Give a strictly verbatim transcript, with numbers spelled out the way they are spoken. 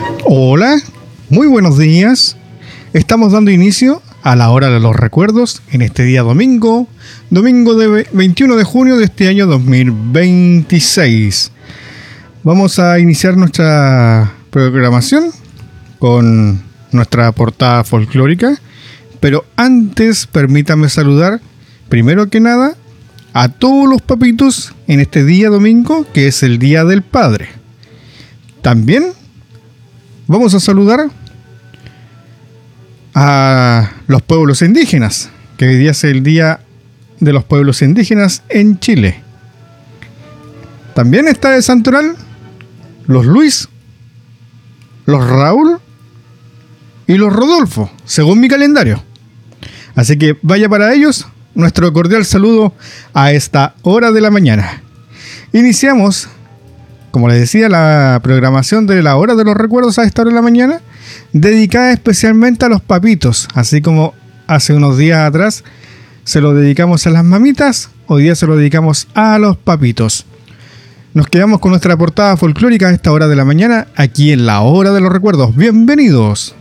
Hola, muy buenos días. Estamos dando inicio a la hora de los recuerdos en este día domingo, domingo de veintiuno de junio de este año dos mil veintiséis. Vamos a iniciar nuestra programación con nuestra portada folclórica, pero antes permítame saludar, primero que nada, a todos los papitos en este día domingo, que es el Día del Padre. También vamos a saludar a los pueblos indígenas, que hoy día es el Día de los Pueblos Indígenas en Chile. También está de santoral los Luis, los Raúl y los Rodolfo, según mi calendario. Así que vaya para ellos nuestro cordial saludo a esta hora de la mañana. Iniciamos, como les decía, la programación de la hora de los recuerdos a esta hora de la mañana, dedicada especialmente a los papitos, así como hace unos días atrás se lo dedicamos a las mamitas, hoy día se lo dedicamos a los papitos. Nos quedamos con nuestra portada folclórica a esta hora de la mañana, aquí en la hora de los recuerdos. Bienvenidos.